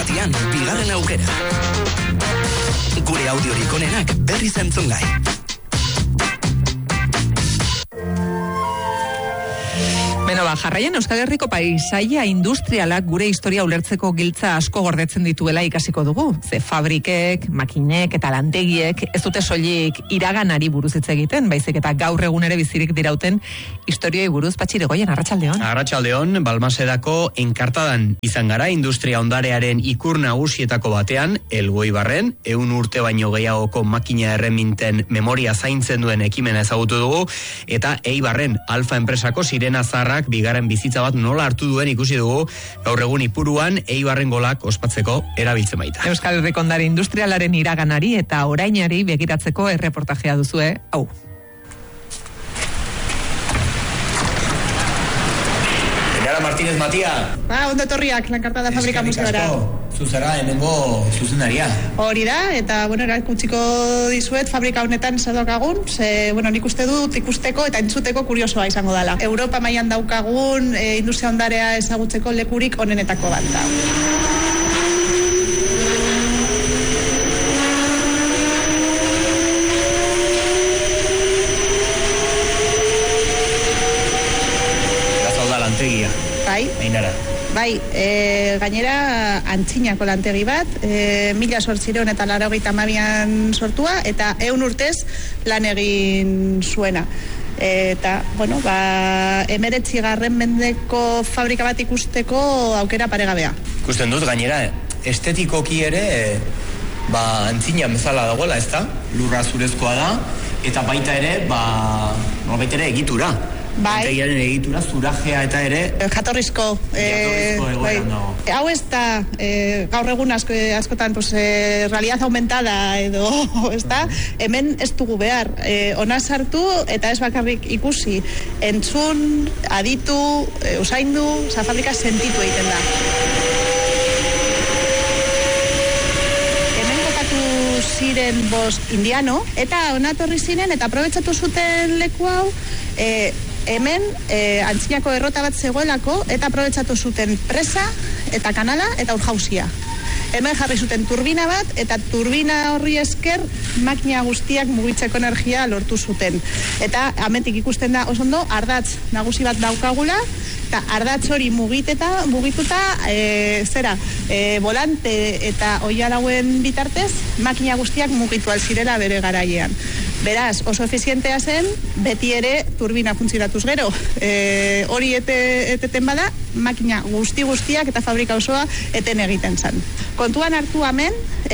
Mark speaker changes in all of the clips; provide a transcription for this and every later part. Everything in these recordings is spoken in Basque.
Speaker 1: Irratian, bigarren aukera. Gure audiorik onenak berriz entzun gai.
Speaker 2: Jarraian Euskal Herriko paisaia industrialak gure historia ulertzeko giltza asko gordetzen dituela ikasiko dugu. Ze fabrikek, makinek eta lantegiek ez dute soilik iraganari buruz hitz egiten, baizik eta gaur egun ere bizirik dirauten historioi buruz. Patxiregoien, arratsaldeon.
Speaker 3: Arratsaldeon, Balmasedako enkartadan izan gara industria ondarearen ikur nagusietako batean, Elgoibarren, 100 urte baino gehiagoko makina erreminten memoria zaintzen duen ekimena ezagutu dugu, eta Eibarren Alfa enpresako sirena zaharrak bigarren bizitza bat nola hartu duen ikusi dugu gaur egun Ipuruan Eibarren golak ospatzeko erabiltzen baita.
Speaker 2: Euskal Herriko ondare industrialaren iraganari eta orainari begiratzeko erreportajea duzue, hau.
Speaker 3: Martínez Matia.
Speaker 4: Ondo etorriak, Lankartada Fabrika Museora.
Speaker 3: Zuzara, hemengo zuzendaria.
Speaker 4: Hori da, eta, erakutsiko dizuet fabrika honetan zadokagun, nik uste dut ikusteko eta entzuteko kuriosoa izango dela. Europa mailan daukagun industria ondarea ezagutzeko lekurik onenetako bat da.
Speaker 3: Lantegia.
Speaker 4: Bai.
Speaker 3: Mainara.
Speaker 4: Bai, gainera antzinako lantegi bat, 1882an sortua eta 100 urtez lan egin zuena. Eta, 19. mendeko fabrika bat ikusteko aukera paregabea.
Speaker 3: Ikusten dut, gainera, estetikoki ere, antzina bezala dagoela, ez da? Lurra zurezkoa da, eta baita ere, egitura.
Speaker 4: Bai.
Speaker 3: Lantegiaren egitura, zurajea eta ere...
Speaker 4: Jatorrizko
Speaker 3: egoeran dago.
Speaker 4: Hau ez da, gaur egun askotan, realidad aumentada edo, ez da, hemen ez dugu behar. Ona sartu eta ez bakarrik ikusi. Entzun, aditu, usaindu, fabrika sentitu egiten da. Hemen kokatu ziren 5 indiano, eta onatorri ziren, eta aprobetxatu zuten leku hau, hemen antzinako errota bat zegoelako eta aprobetxatu zuten presa eta kanala eta urjausia. Hemen jarri zuten turbina bat eta turbina horri esker makina guztiak mugitzeko energia lortu zuten. Eta hemendik ikusten da oso ondo ardatz nagusi bat daukagula eta ardatz hori mugituta volante eta oialauen bitartez makina guztiak mugitu alzirela bere garailean. Beraz, oso efizientea zen, beti ere turbina funtzionatuz gero. Hori eteten bada, makina guztiak eta fabrika osoa eten egiten zen. Kontuan hartu hemen,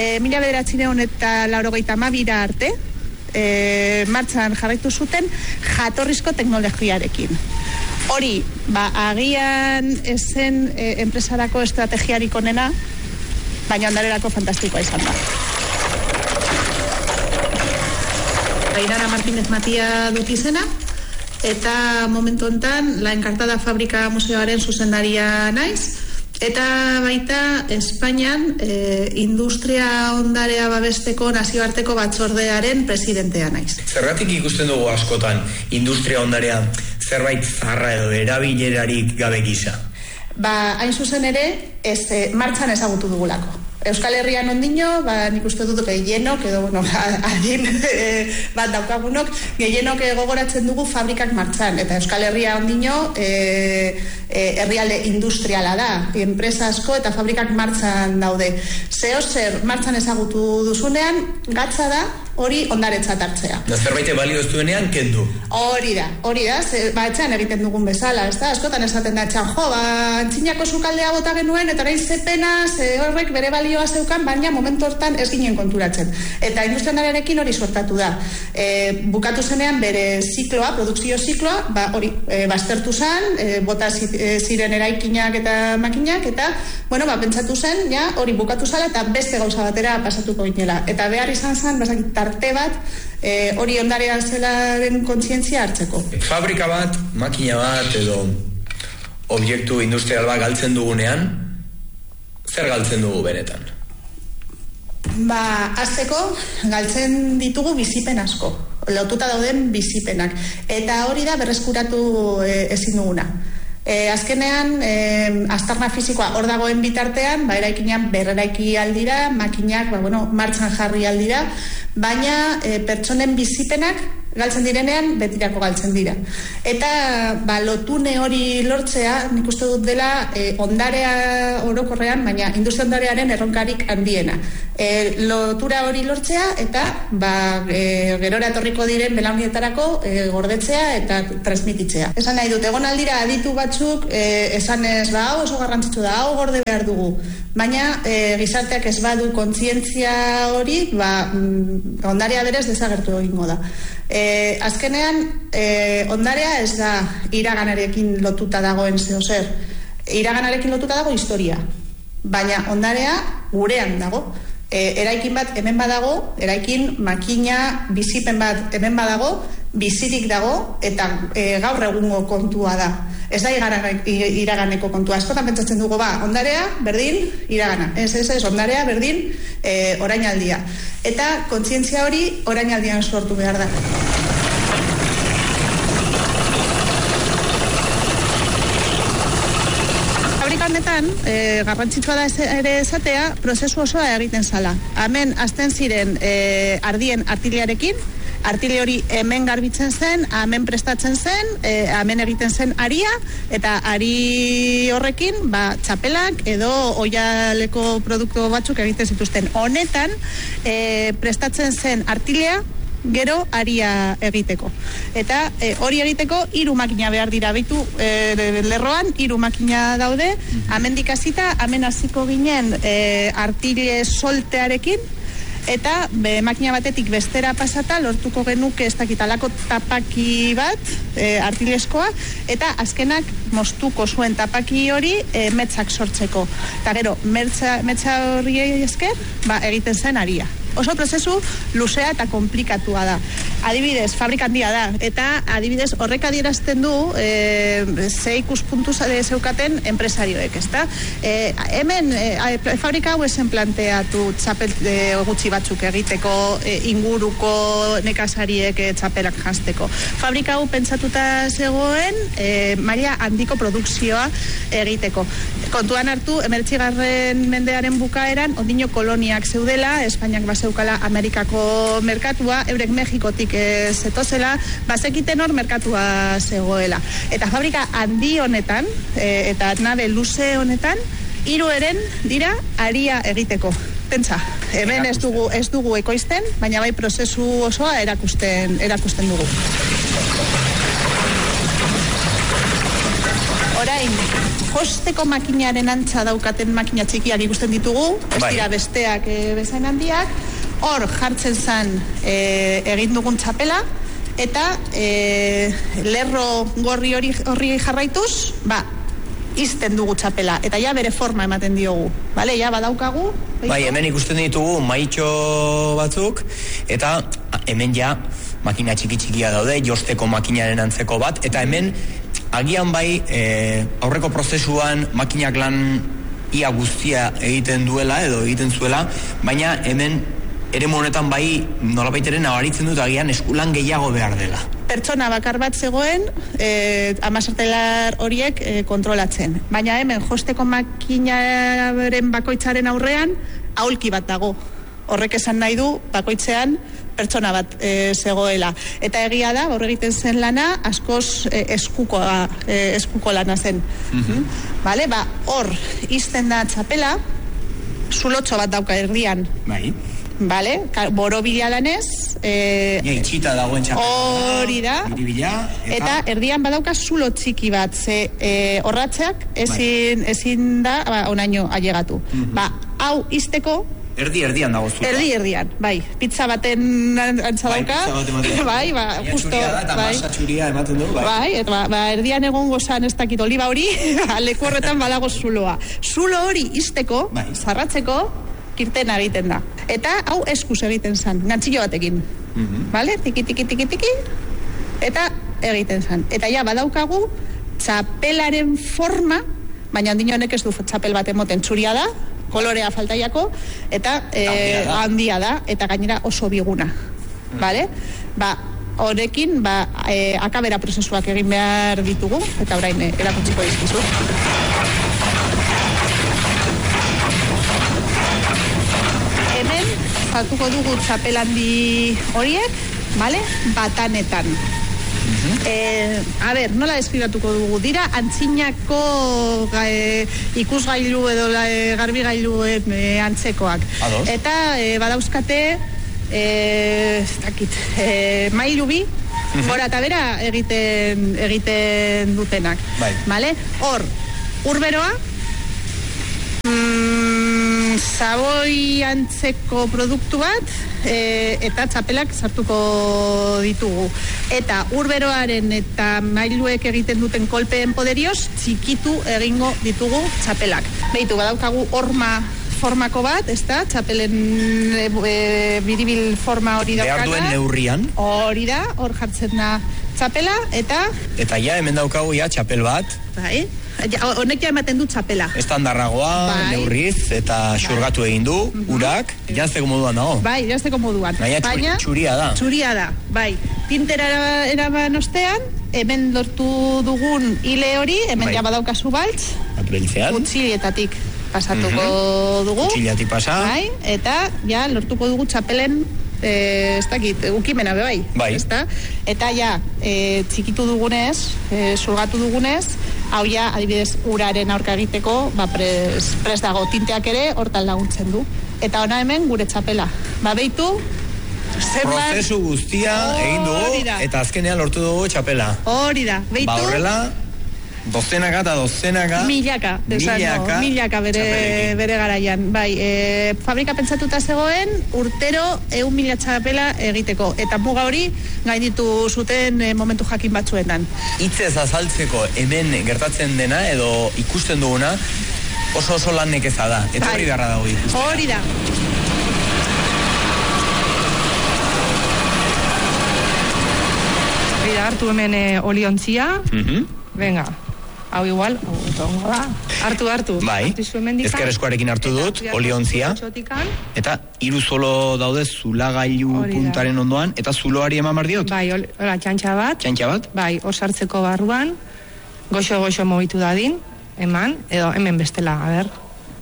Speaker 4: 1982 arte, martxan jarraitu zuten jatorrizko teknologiarekin. Hori, agian esen enpresarako estrategiarik onena, baina ondarerako fantastikoa izan da. Irara Martínez Matia dut izena, eta momentu honetan La Enkartada Fabrika Museoaren zuzendaria naiz, eta baita Espainian industria ondarea babesteko nazioarteko batzordearen presidentea naiz.
Speaker 3: Zergatik ikusten dugu askotan industria ondarea zerbait zaharra edo erabilerarik gabe gisa?
Speaker 4: Hain zuzen ere, martxan ezagutu dugulako. Euskal Herrian ondino, nik uste dut gehienok, edo, adin bat daukagunok, gehienok gogoratzen dugu fabrikak martxan. Eta Euskal Herria ondino, herrialde industriala da, enpresa asko eta fabrikak martxan daude. Zer martxan ezagutu duzunean, gatza da, hori ondaretzat hartzea.
Speaker 3: Zerbait balio ez duenean, kendu.
Speaker 4: Hori da, etxean egiten dugun bezala, ez da, askotan esaten da etxan, antzinako sukaldea bota genuen, eta orain zepena, horrek bere balioa zeukan, baina momentu hortan ez ginen konturatzen. Eta industrialarekin hori sortatu da. Bukatu zenean bere zikloa, produkzio zikloa, hori baztertu zen, bota ziren eraikinak eta makinak, eta, pentsatu zen, hori bukatu zala, eta beste gauza batera pasatuko ginela. Eta behar izan zen, tarte bat, hori ondarean zelaren kontzientzia hartzeko.
Speaker 3: Fabrika bat, makina bat, edo objektu industrial bat galtzen dugunean, zer galtzen dugu benetan?
Speaker 4: Hasteko, galtzen ditugu bizipen asko, lotuta dauden bizipenak. Eta hori da berreskuratu ezin duguna. Azkenean, aztarna fisikoa hor dagoen bitartean, eraikinean berreraiki aldira, makinak, martxan jarri aldira, baina pertsonen bizipenak galtzen direnean, betirako galtzen dira. Eta, lotune hori lortzea, nik uste dut dela, ondarea orokorrean, baina industria ondarearen erronkarik handiena. Lotura hori lortzea, eta, gerora etorriko diren belaunietarako gordetzea eta transmititzea. Esan nahi dut, egon aldira aditu batzuk, esanez, hau oso garrantzitsu da, hau gorde behar dugu. Baina, gizarteak ez badu kontzientzia hori, ondarea berez desagertu egingo da. Azkenean, ondarea ez da iraganarekin lotuta dagoen zeozer. Iraganarekin lotuta dago historia. Baina ondarea gurean dago. Eraikin bat hemen badago, eraikin makina bizipen bat hemen badago, bizirik dago, eta gaur egungo kontua da. Ez da iraganeko kontua. Askotan pentsatzen dugu, ondarea berdin iragana. Ez, ondarea berdin orainaldia. Eta kontzientzia hori orainaldian sortu behar da. Honetan, garrantzitsua da ere esatea, prozesu osoa egiten zala. Hemen hasten ziren ardien artiliarekin, artile hori hemen garbitzen zen, hemen prestatzen zen, hemen egiten zen aria, eta ari horrekin, txapelak edo oialeko produktu batzuk egiten zituzten. Honetan, prestatzen zen artilea, gero aria egiteko. Eta hori egiteko 3 makina behar dira. Beitu lerroan 3 makina daude, hemendik hasita, hemen hasiko ginen artile soltearekin, eta makina batetik bestera pasata lortuko genuke ez dakitalako tapaki bat, artileskoa, eta azkenak moztuko zuen tapaki hori metzak sortzeko. Eta gero, metza hori esker, egiten zen aria. Oso prozesu luzea eta komplikatua da. Adibidez, fabrika handia da, eta adibidez horrek adierazten du ze ikuspuntu zeukaten enpresarioek, ezta? Hemen, fabrika hau esen planteatu txapel gutxi batzuk egiteko, inguruko nekazariek txapelak janzteko. Fabrika hau pentsatuta zegoen maila handiko produkzioa egiteko. Kontuan hartu, 19. mendearen bukaeran, ondino koloniak zeudela, Espainiak bazeukala Amerikako merkatua, eurek Mexikotik zetozela, bazekiten hor merkatua zegoela. Eta fabrika handi honetan, eta nabe luze honetan, 3 eren dira aria egiteko. Pentsa, hemen ez dugu ekoizten, baina bai prozesu osoa erakusten dugu. Orain, josteko makinaren antza daukaten makina txikiak ikusten ditugu, ez dira besteak bezain handiak, hor jartzen zen egin dugun txapela, eta lerro gorri horri jarraituz, izten dugu txapela, eta ja bere forma ematen diogu, bale, ja badaukagu.
Speaker 3: Hemen ikusten ditugu maitxo batzuk, eta hemen ja makina txiki-txikia daude, josteko makinaren antzeko bat, eta hemen agian aurreko prozesuan makinak lan ia guztia egiten duela edo egiten zuela, baina hemen ere honetan nolabaiteren nabaritzen dut agian eskulan gehiago behar dela.
Speaker 4: Pertsona bakar bat zegoen, amasartelar horiek kontrolatzen. Baina hemen josteko makinaren bakoitzaren aurrean aulki bat dago. Horrek esan nahi du bakoitzean pertsona bat zegoela. Eta egia da, hor egiten zen lana, askoz eskuko lana zen. Vale, hor izten da txapela, zulotxo bat dauka erdian. Vale, borobila danez.
Speaker 3: Itxita dagoen txapela.
Speaker 4: Hori da. Eta erdian badauka zulo txiki bat, horratzeak ezin da onaino ailegatu. Hau izteko,
Speaker 3: Erdian dago zua.
Speaker 4: Erdian, pizza baten antza dauka. Bai, justo.
Speaker 3: Eta masa txuria ematen du,
Speaker 4: eta erdian egongo zan ez dakit oliba hori, leku horretan badago zuloa. Zulo hori izteko, zarratzeko, kirtena egiten da. Eta hau eskuz egiten zan, gantzillo batekin. Bale, tiki, eta egiten zan. Eta ja, badaukagu, txapelaren forma, baina handino honek ez du txapel bat emoten, txuria da, kolorea faltaiako, eta handia da, eta gainera oso biguna. Vale? Horekin, akabera prozesuak egin behar ditugu, eta orain erakutsiko dizkizu. Hemen, sartuko dugu txapelandi horiek, vale? Batanetan. Nola deskribatuko dugu? Dira antzinako ikusgailu edo garbigailuen antzekoak. Eta badauzkate mailu bi, gora eta bera egiten dutenak. Vale? Hor, urberoa, Saboi antzeko produktu bat eta txapelak sartuko ditugu. Eta urberoaren eta mailuek egiten duten kolpeen poderioz txikitu egingo ditugu txapelak. Beitu, badaukagu horma formako bat, ezta? Txapelen biribil forma hori daukana.
Speaker 3: Behar duen neurrian.
Speaker 4: Hori da, hor jartzen da txapela, eta ja, hemen daukagu txapel bat. Bai. Honek ja ematen du txapela.
Speaker 3: Estandarragoa, neurriz, eta xurgatu egin du, urak, janzteko moduan dago.
Speaker 4: Bai, janzteko moduan.
Speaker 3: Baina txuria da.
Speaker 4: Txuria da, bai. Tintera eraman ostean, hemen lortu dugun hile hori, hemen ja badaukazu baltz, kutxilietatik pasatuko dugu.
Speaker 3: Kutxiliatik pasa.
Speaker 4: Bai, eta ja lortuko dugu txapelen ukimena bai. Eta ja, txikitu dugunez, zurgatu dugunez, hau ja, adibidez, uraren aurka egiteko, prest dago, tinteak ere hortan laguntzen du. Eta ona hemen gure txapela. Beitu,
Speaker 3: prozesu guztia egin dugu, eta azkenean lortu dugu txapela.
Speaker 4: Hori da, beitu.
Speaker 3: Horrela, dozenaka eta dozenaka.
Speaker 4: Milaka bere garaian. Bai, fabrika pentsatuta zegoen, urtero 100.000 txapela egiteko. Eta muga hori gainditu zuten momentu jakin batzuetan.
Speaker 3: Hitzez azaltzeko hemen gertatzen dena, edo ikusten duguna, oso lan nekeza da. Eta hori beharra dago ikusten.
Speaker 4: Hori da.
Speaker 2: Hartu hemen oliontzia. Venga. Hau igual, hartu.
Speaker 3: Bai, ezkerreskoarekin hartu dut, oliontzia. Eta 3 zulo daude zulagailu puntaren ondoan, eta zuloari eman behar diot?
Speaker 2: Bai, txantxa bat. Bai, osartzeko barruan, goxo mobitu dadin, eman, edo hemen bestela, a ber.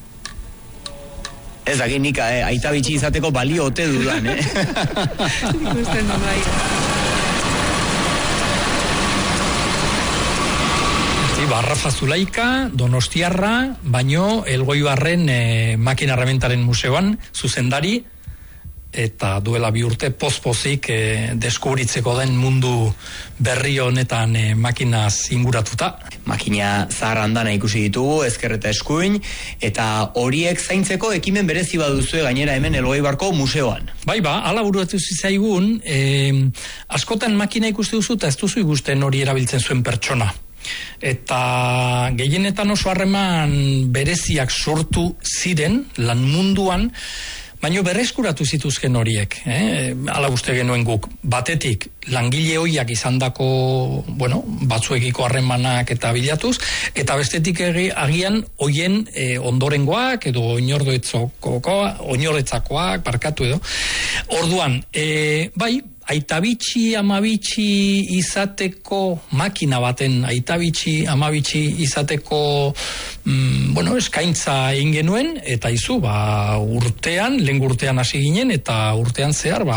Speaker 3: Ez dakit nik aita bitxi izateko balio ote dudan,
Speaker 2: Ikusten da, bai.
Speaker 5: Rafa Zulaika, Donostiarra, baino Elgoibarren makina herramientaren museoan zuzendari, eta duela 2 urte pozpozik deskubritzeko den mundu berri honetan makinaz inguratuta.
Speaker 3: Makina zaharrandana ikusi ditugu, ezker eta eskuin, eta horiek zaintzeko ekimen berezi baduzue gainera hemen Elgoibarko museoan.
Speaker 5: Bai, ala buruatu zizaigun, askotan makina ikusti duzu eta ez duzu ikusten hori erabiltzen zuen pertsona. Eta gehienetan oso harreman bereziak sortu ziren lan munduan, baino berreskuratu zituzken horiek, ala uste genuen guk. Batetik langile hoiak izandako, batzuekiko harremanak eta bilatuz, eta bestetik agian hoien ondorengoak edo oinoretzakoak parkatu edo. Orduan, bai, aitabitxi, amabitxi izateko makina baten, aitabitxi, amabitxi izateko eskaintza egin genuen, eta izu, lehen urtean hasi ginen, eta urtean zehar,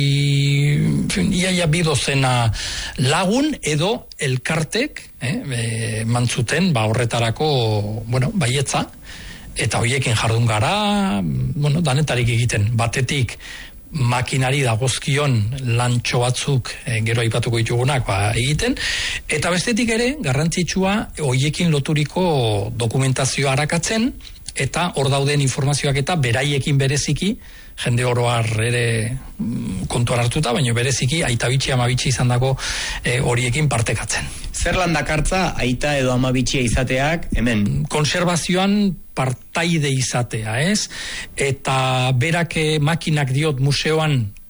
Speaker 5: iaia 2 lagun edo elkartek mantzuten horretarako, baietza, eta hoiekin jardun gara, danetarik egiten, batetik, makinari dagozkion lantxo batzuk gero aipatuko ditugunak egiten, eta bestetik ere garrantzitsua hoiekin loturiko dokumentazioa arakatzen, eta hor dauden informazioak eta beraiekin bereziki, jende oroar ere kontuan hartuta, baina bereziki aitabitxi amabitxi izandako horiekin partekatzen.
Speaker 3: Zer lan dakartza aita edo amabitxia izateak hemen?
Speaker 5: Konserbazioan partaide izatea, ez? Eta berak makinak diot museoan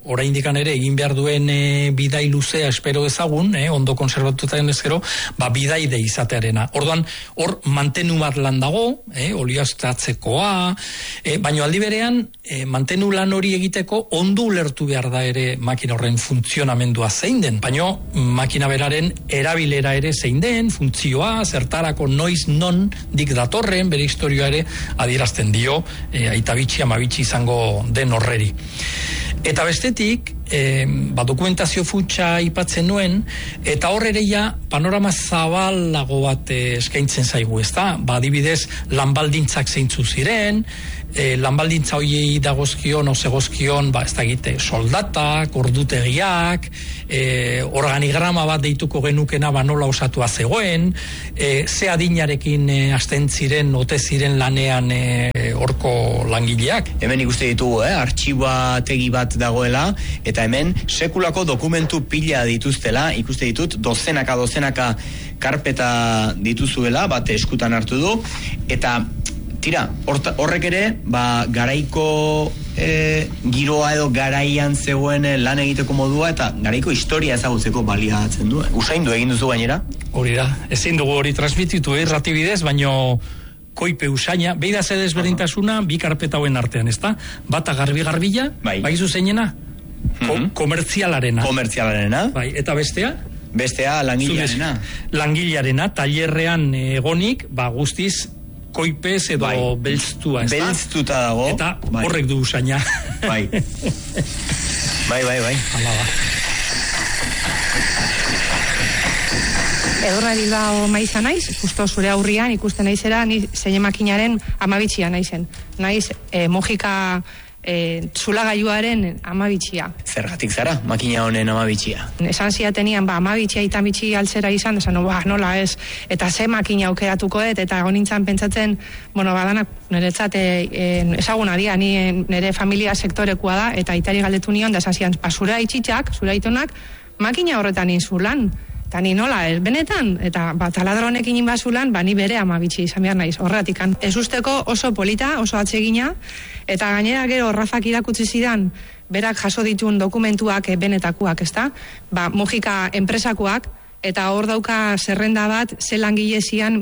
Speaker 5: oraindik ere egin behar duen bidai luzea espero ezagun, ondo konserbatutaren ezkero, bidaide izatearena. Orduan, hor mantenu bat lan dago, olioztatzekoa, baina aldi berean, mantenu lan hori egiteko ondo ulertu behar da ere makina horren funtzionamendua zein den, baina makina beraren erabilera ere zein den, funtzioa, zertarako noiz non dik datorren, bere historioa ere adierazten dio, aitabitxi, amabitxi izango den horreri. Eta bestetik, dokumentazio futsa ipatzen nuen, eta hor ere ja panorama zabalago bat eskaintzen zaigu, ezta? Adibidez, lanbaldintzak zeintzu ziren, lanbaldintza hoiei dagozkion, ozegozkion, ez da egite, soldatak, ordutegiak, organigrama bat deituko genukena nola osatua zegoen, ze adinarekin hasten ziren, ote ziren lanean horko langileak.
Speaker 3: Hemen ikuste ditugu, artxibategi bat dagoela, eta hemen sekulako dokumentu pila dituztela, ikuste ditut, dozenaka karpeta dituzuela, bat eskutan hartu du, eta tira, horrek ere, garaiko giroa edo garaian zegoen lan egiteko modua eta garaiko historia ezagutzeko baliatzen du. Usaindu egin duzu gainera?
Speaker 5: Hori da, ezin dugu hori transmititu irratibidez, baino koipe usaina, beida ze desberdintasuna bi karpeta hauen artean, ezta? Bata garbi-garbila, baizu zeinena? Komertzialarena.
Speaker 3: Komertzialarena.
Speaker 5: Bai, eta bestea?
Speaker 3: Bestea langilearena.
Speaker 5: Langilearena, tailerrean egonik, guztiz koipez edo belztua, ez da?
Speaker 3: Belztuta dago.
Speaker 5: Eta horrek du usaina.
Speaker 3: Bai. Bai.
Speaker 5: Hala da.
Speaker 6: Edurne Bilbao maiza naiz, justo zure aurrian ikusten naizera, ni zein makinaren amabitxia naizen. Naiz, mojika zulagailuaren amabitxia.
Speaker 3: Zergatik zara, makina honen amabitxia?
Speaker 6: Esan ziatenian, amabitxia eta bitxi altzera izan, esan, nola ez, eta ze makina aukeratuko eta honintzan pentsatzen, badanak niretzat ezaguna dia, nire familia sektorekoa da, eta itari galdetu nion, da esan zian, zure aitzitzak, zure aitonak, makina horretan inzulan. Eta ni nola, benetan, eta taladronekin inbazulan, ni bere amabitxi izan behar naiz, horretikan. Ez usteko oso polita, oso atsegina, eta gainera gero Rafak irakutsi zidan, berak jaso ditun dokumentuak benetakuak, ezta? Mojika enpresakoak, eta hor dauka zerrenda bat, ze langile zian,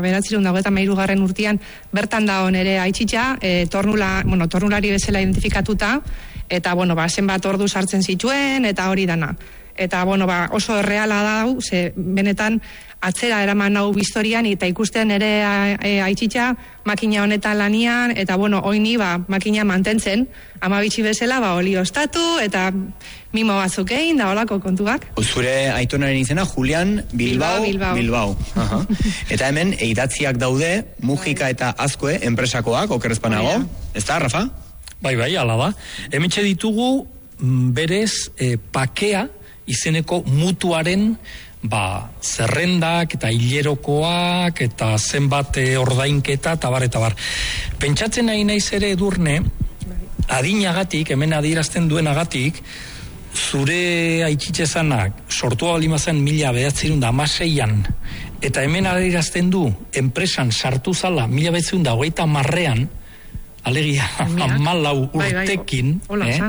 Speaker 6: 1993 urtean, bertan da nere aitzitza, tornulari bezala identifikatuta, eta, zenbat ordu sartzen zituen, eta hori dana. Eta, oso erreala da, ze benetan atzera eraman hau historian, eta ikusten ere aitzitza makina honetan lanian, eta, oini, makina mantentzen, amabitxi bezala, olioztatu, eta mimo batzuk egin, da holako kontuak.
Speaker 3: Zure aitonaren izena, Julian Bilbao. Eta hemen, idatziak daude, Mujika eta Azkue, enpresakoak, okerrezpanago. Ez da, Rafa?
Speaker 5: Bai, ala da. Hementxe ditugu, berez, pakea, izeneko mutuaren zerrendak eta hilerokoak eta zenbat ordainketa eta bar. Pentsatzen nahi naiz ere Edurne, adinagatik, hemen adierazten duenagatik, zure aitzitzezanak sortua balimazan 1916an, eta hemen adierazten du enpresan sartu zala 1930an, alegia, 14 urtekin,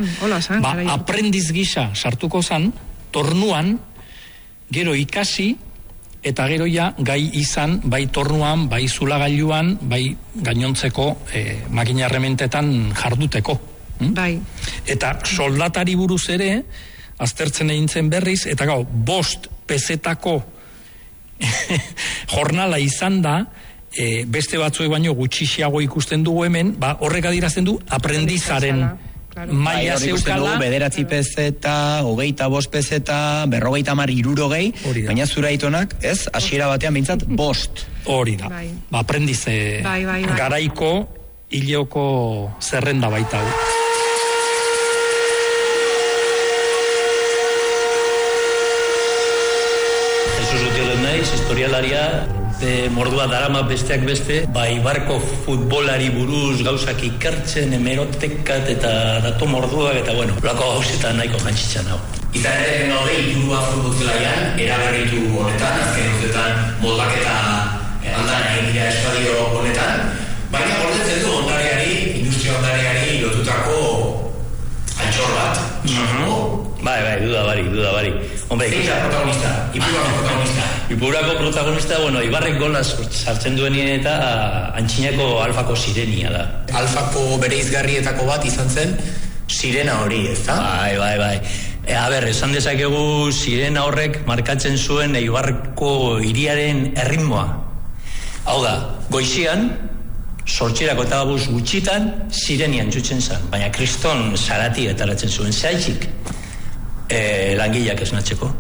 Speaker 5: aprendiz gisa sartuko zan, tornuan, gero ikasi, eta gero ja gai izan, bai tornuan, bai zulagailuan, bai gainontzeko makina errementetan jarduteko.
Speaker 6: Bai.
Speaker 5: Eta soldatari buruz ere, aztertzen egin zen berriz, eta 5 pezetako jornala izan da, beste batzuek baino gutxixiago ikusten dugu hemen, horrek adierazten du aprendizaren maila zeukala.
Speaker 3: 9 pezeta, 25 pezeta, 50, 60, baina zure aitonak, ez, hasiera batean behintzat 5.
Speaker 5: Hori da. Aprendize garaiko hileoko zerrenda baita.
Speaker 7: Jesus Gutierrez naiz, historialaria, mordua darama besteak beste, Ibarko futbolari buruz gauzak ikertzen, hemerotekat eta datu morduak, eta lako gauzetan nahiko jantzitzen hau.
Speaker 3: Izan gaude iturua futbolzelaian, eraberritu honetan, azken urtetan moldaketa aldan egin dira estadio honetan, baina gordetzen du ondariari, industria ondariari lotutako altxor bat.
Speaker 7: protagonista. Ipurako protagonista, bueno, Ibarrek gola sartzen duenien eta Antxinako Alfako Sirenia da.
Speaker 3: Alfako bereizgarrietako bat izan zen sirena hori, ez da?
Speaker 7: Bai. Esan dezakegu sirena horrek markatzen zuen Eibarko hiriaren erritmoa. Hau da, goizian, 8:00 gutxitan sirenian jutzen zen, baina kriston zarati etaratzen zuen zaitzik langileak esnatzeko.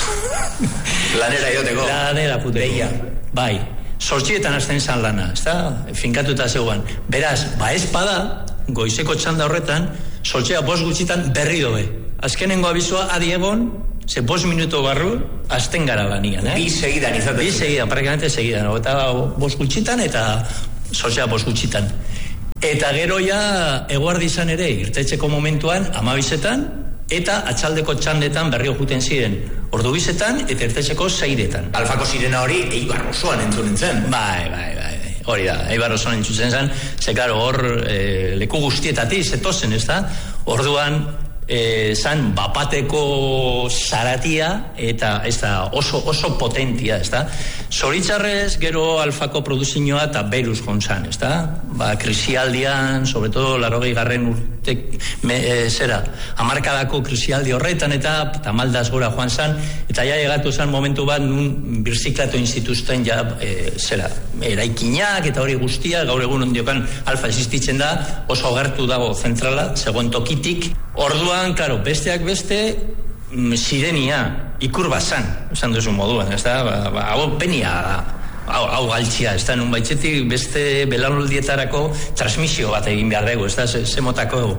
Speaker 3: Lanera ioteko.
Speaker 7: Lanera puteia. Bai, 8:00 hasten zen lana, ez da? Finkatuta zegoen. Beraz, espada, goizeko txanda horretan, 8:05 gutxitan berri dobe. Azkenengo abizua adi egon, 5 minuto barru, hasten gara lanian,
Speaker 3: Bi segidan izaten.
Speaker 7: Bi segidan, praktikamente segidan. Eta 5 gutxitan eta 8:05 gutxitan. Eta gero ja eguardi izan ere, irtetxeko momentuan, 12:00 eta atxaldeko txandetan berrio juten ziren. Ordu 2:00 eta irtetxeko 6:00.
Speaker 3: Alfako sirena hori Eibar osoan entzunen zen.
Speaker 7: Bai. Hori da, Eibar osoan entzutzen zen. Ze, klaro, hor leku guztietatik zetozen, ez da? Orduan, zan bapateko zaratia eta ez da oso potentia, ez da? Zoritzarrez gero Alfako produzioa eta beruz jontzan, ez da? Krisialdian, sobre todo 80. urte hamarkadako krisialdi horretan eta tamaldaz gora joan zan, eta ja egatu zan momentu bat nun birziklatu instituzten ja eraikinak eta hori guztia, gaur egun ondiokan Alfa existitzen da, oso agertu dago zentrala, zegoen tokitik. Orduan, klaro, besteak beste, sirenia, ikur bazan, esan duzu moduan, ez da? Hau penia da, hau galtzia, ez da? Nun baitzetik beste belaunaldietarako transmisio bat egin behar dugu, ez da? Zemotako,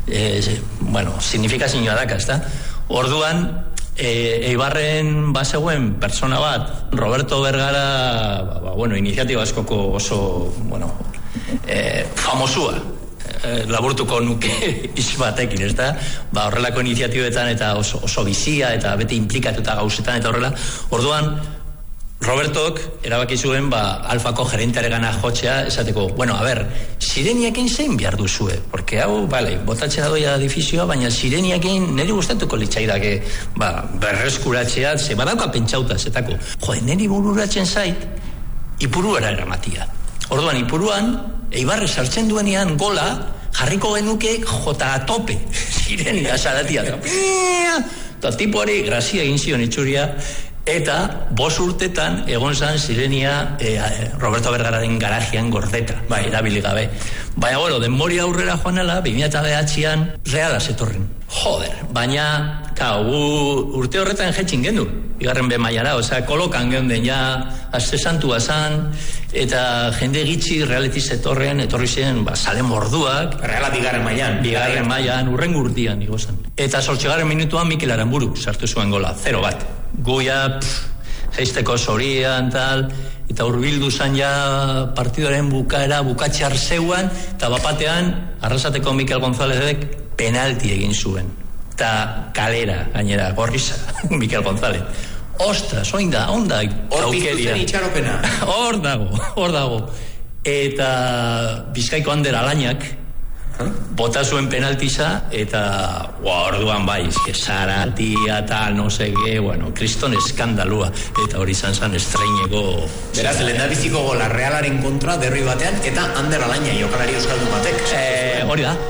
Speaker 7: signifikazioa daka, ez da? Orduan, Eibarren bazegoen persona bat, Roberto Bergara, iniziatiba askoko oso, famosua, laburtuko nuke izbatekin, ez da? Horrelako iniziatibetan eta oso bizia eta beti implikatuta gauzetan eta horrela. Orduan, Robertok erabaki zuen Alfako gerentearegana jotzea, esateko, sireniakin zein behar duzue? Porque hau, botatzea doia edifizioa, baina sireniakin niri gustatuko litzaidake berreskuratzea, ze badauka pentsauta, zetako. Niri bururatzen zait, Ipuruera eramatia. Orduan, Ipuruan, Eibarre sartzen duenean gola, jarriko genuke jota atope, sirenia zaratia. Eta tipo hori, grazia egin zion itxuria, eta 5 urtetan egon zan sirenia Roberto Bergararen garajean gordeta, erabili gabe. Baina, denboria aurrera joanela, 2009an reala zetorren. Joder, baina, urte horretan jetxin gendu, bigarren be mailara, kolokan geunden ja, azte santua zan, eta jende gitxi reality zetorren, etorri ziren, sale morduak.
Speaker 3: Reala bigarren mailan.
Speaker 7: Bigarren mailan, urren gurtian, igozan. Eta 8. minutuan Mikel Aranburu sartu zuen gola, 0-1. Guia, geisteko zorian, tal, eta urbildu zan ja partidoaren bukatxar zeuan, eta bapatean, arrasateko Mikel Gonzálezek penalti egin zuen. Eta kalera, gainera, gorriza, Mikel González. Ostras, onda.
Speaker 3: Hor piztu zen itxaropena.
Speaker 7: Hor dago. Eta Bizkaiko Ander Alainak bota zuen penaltiza, eta orduan zaratia eta no sege, kriston eskandalua, eta hori zan estreineko.
Speaker 3: Beraz, lehendabiziko gola Realaren kontra derbi batean, eta Ander Alaina jokalari euskaldun batek.
Speaker 7: Hori da.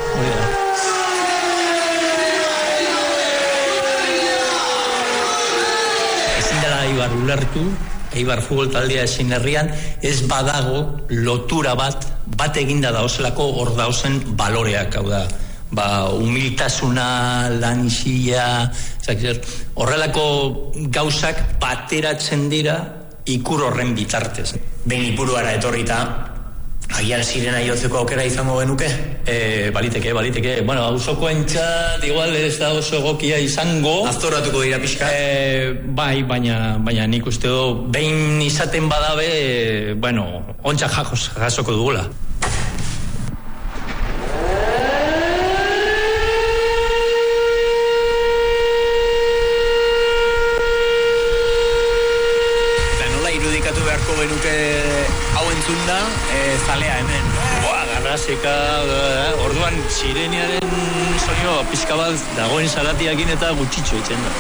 Speaker 7: Ezin dela Eibar ulertu, Eibar futbol taldea ezin herrian, ez badago lotura bat eginda daozelako hor daozen baloreak, hau da, humiltasuna, lan isila, horrelako gauzak bateratzen dira ikur horren bitartez.
Speaker 3: Behin Ipuruara etorrita, agian sirena jotzeko aukera izango genuke?
Speaker 7: Baliteke. Hauzoko entzat, igual ez da oso egokia izango.
Speaker 3: Aztoratuko dira pixka?
Speaker 7: Bai, baina nik uste du, behin izaten badabe, ontsa jasoko dugula.
Speaker 3: Eta nola irudikatu beharko genuke hau entzunda, zalea hemen?
Speaker 7: araseka, orduan sireniaren soinu pizka bat dagoen zaratiakin eta gutxitxo itzen da.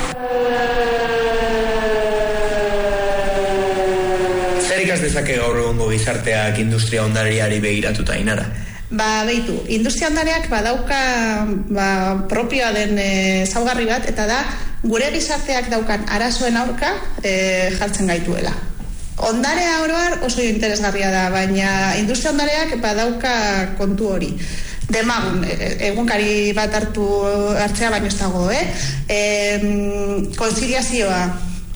Speaker 3: Zer ikas dezake gaur egungo gizarteak industria ondariari begiratuta, Ainara?
Speaker 4: Beitu, industria ondareak badauka propioa den zaugarri bat, eta da gure gizarteak daukan arazoen aurka jartzen gaituela. Ondarea oroar oso interesgarria da, baina industria ondareak badauka kontu hori. Demagun, egunkari bat hartzea baino ez dago, konziliazioa,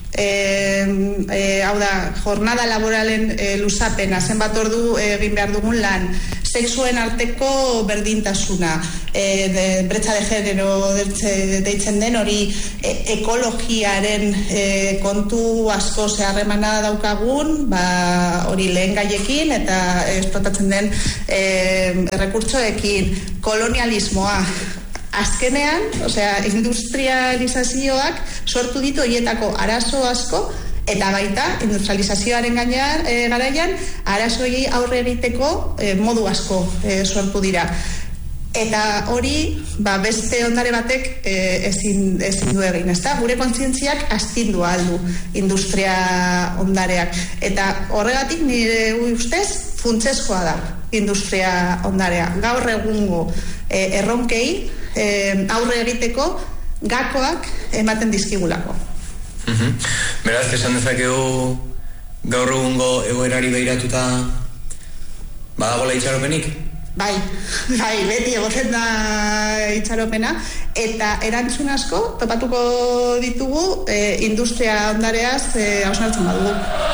Speaker 4: hau da, jornada laboralen luzapena, zenbat ordu egin behar dugun lan, sexuen arteko berdintasuna, bretxa de genero deitzen den hori, ekologiaren kontu asko zeharremana daukagun, hori lehen gaiekin eta esplotatzen den rekurtsoekin, kolonialismoa. Azkenean, industrializazioak sortu ditu horietako arazo asko, eta baita, industrializazioaren garaian, arazoei aurre egiteko modu asko sortu dira. Eta hori, beste ondare batek ezin du egin, ezta? Gure kontzientziak astindu aldu industria ondareak. Eta horregatik nire ustez funtsezkoa da industria ondarea. Gaur egungo erronkei aurre egiteko gakoak ematen dizkigulako.
Speaker 3: Beraz, esan dezakegu gaur egungo egoerari behiratuta badagoela itxaropenik?
Speaker 4: Bai, beti egoten da itxaropena, eta erantzun asko topatuko ditugu industria ondareaz hausnartzen badugu.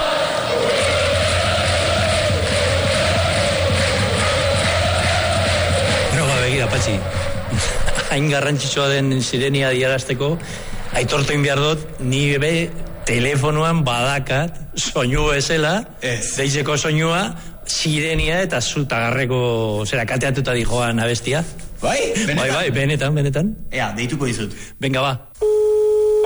Speaker 7: Begira, Patxi, hain garrantzitsua den sirenia diarazteko, aitortu behar dut, ni telefonoan badakat soinu ezela, deizeko soinua, sirenia eta zutagarreko kateatuta dijoan abestia.
Speaker 3: Bai? Benetan?
Speaker 7: Bai, benetan.
Speaker 3: Ea, deituko dizut.
Speaker 7: Venga, ba.